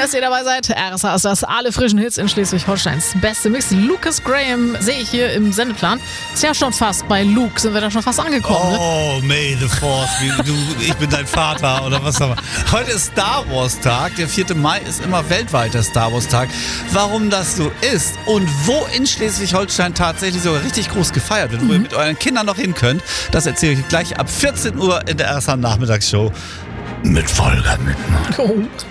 dass ihr dabei seid. RSA ist das, alle frischen Hits in Schleswig-Holsteins beste Mix. Lucas Graham sehe ich hier im Sendeplan. Ist ja schon fast bei Luke, sind wir da schon fast angekommen. Ne? Oh, May the Fourth, ich bin dein Vater oder was auch immer. Heute ist Star Wars Tag, der 4. Mai ist immer weltweiter Star Wars Tag. Warum das so ist und wo in Schleswig-Holstein tatsächlich sogar richtig groß gefeiert wird, wo ihr mit euren Kindern noch hin könnt, das erzähle ich gleich ab 14 Uhr in der RSA Nachmittagsshow mit Volker Mittmann. Oh.